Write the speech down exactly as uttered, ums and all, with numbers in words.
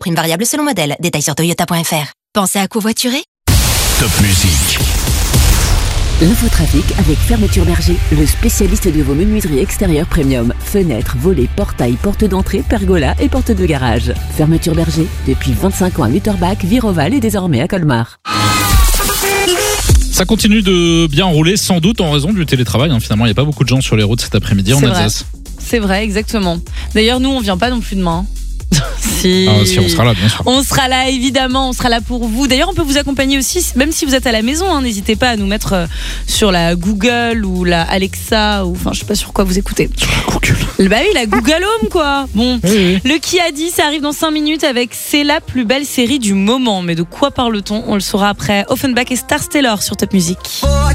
prime variable selon modèle. Détails sur toyota point f r. Pensez à covoiturer ? Top musique. L'infotrafic avec Fermeture Berger, le spécialiste de vos menuiseries extérieures premium. Fenêtres, volets, portails, portes d'entrée, pergolas et portes de garage. Fermeture Berger, depuis vingt-cinq ans à Lutterbach, Viroval et désormais à Colmar. Ça continue de bien rouler, sans doute en raison du télétravail. Hein. Finalement, il n'y a pas beaucoup de gens sur les routes cet après-midi en C'est Alsace. Vrai. C'est vrai, exactement. D'ailleurs, nous, on vient pas non plus demain. Si... Ah, si, on sera là, bien sûr. On sera là, évidemment, on sera là pour vous. D'ailleurs, on peut vous accompagner aussi, même si vous êtes à la maison. Hein, n'hésitez pas à nous mettre euh, sur la Google ou la Alexa, ou enfin, je sais pas sur quoi vous écoutez. Sur la Google. Bah oui, la Google Home, quoi. Bon, oui, oui. Le qui a dit, ça arrive dans cinq minutes avec C'est la plus belle série du moment. Mais de quoi parle-t-on ? On le saura après. Offenbach et Stars Taylor sur Top Music.